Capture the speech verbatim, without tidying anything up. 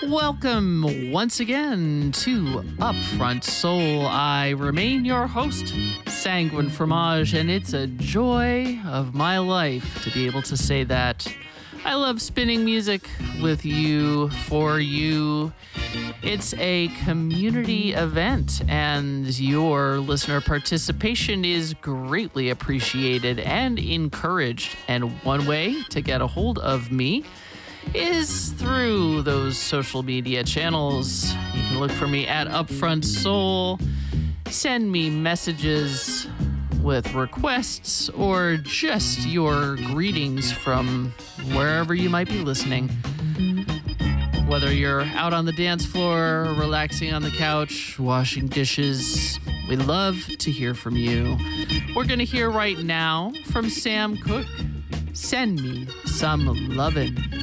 Welcome once again to Upfront Soul. I remain your host, Sanguine Fromage, and it's a joy of my life to be able to say that. I love spinning music with you, for you. It's a community event, and your listener participation is greatly appreciated and encouraged. And one way to get a hold of me is through those social media channels. You can look for me at Upfront Soul, send me messages with requests or just your greetings from wherever you might be listening. Whether you're out on the dance floor, relaxing on the couch, washing dishes, we love to hear from you. We're going to hear right now from Sam Cooke. Send me some lovin'.